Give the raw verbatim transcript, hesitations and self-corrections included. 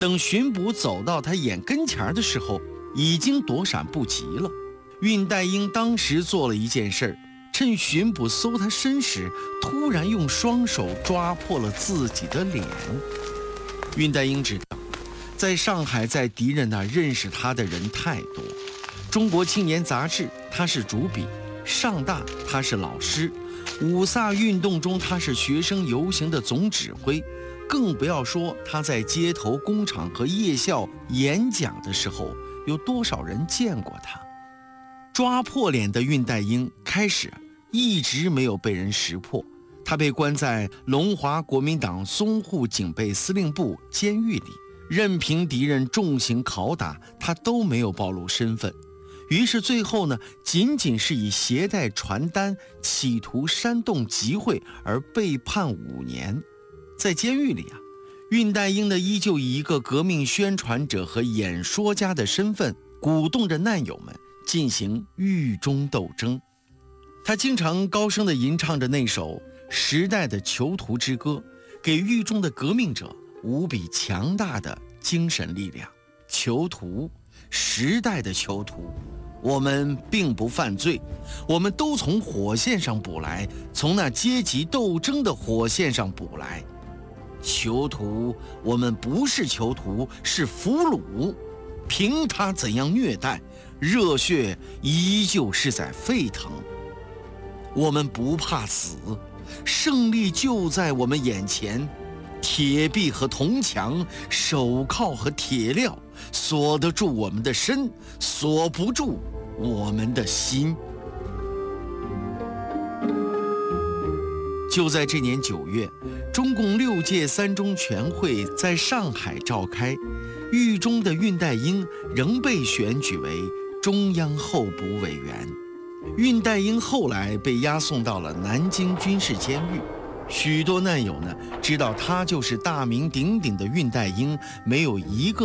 等巡捕走到他眼跟前的时候，已经躲闪不及了。恽代英当时做了一件事儿，趁巡捕搜他身时，突然用双手抓破了自己的脸。恽代英知道，在上海在敌人那认识他的人太多，中国青年杂志他是主笔，上大他是老师，五卅运动中他是学生游行的总指挥，更不要说他在街头、工厂和夜校演讲的时候，有多少人见过他。抓破脸的恽代英开始一直没有被人识破，他被关在龙华国民党淞沪警备司令部监狱里，任凭敌人重刑拷打，他都没有暴露身份。于是最后呢，仅仅是以携带传单企图煽动集会而被判五年。在监狱里啊，恽代英呢依旧以一个革命宣传者和演说家的身份，鼓动着难友们进行狱中斗争。他经常高声地吟唱着那首时代的囚徒之歌，给狱中的革命者无比强大的精神力量。囚徒，时代的囚徒，我们并不犯罪，我们都从火线上捕来，从那阶级斗争的火线上捕来。囚徒，我们不是囚徒，是俘虏，凭他怎样虐待，热血依旧是在沸腾。我们不怕死，胜利就在我们眼前。铁壁和铜墙，手铐和铁镣，锁得住我们的身，锁不住我们的心。就在这年九月，中共六届三中全会在上海召开，狱中的恽代英仍被选举为中央候补委员。恽代英后来被押送到了南京军事监狱，许多难友呢知道他就是大名鼎鼎的恽代英，没有一个